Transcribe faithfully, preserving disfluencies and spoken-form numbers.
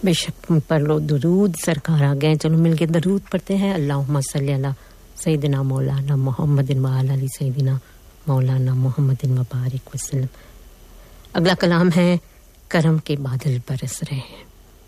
बेशक पढ़ लो दुरूद, सरकार आ गए, चलो मिलके दुरूद पढ़ते हैं। अल्लाहुम्मा सल्ली अला सय्यिदिना मौलाना मुहम्मदिन व अला अली सय्यिदिना मौलाना मुहम्मदिन व बारिक वसल्लम। अगला कलाम है करम के बादल बरस रहे हैं।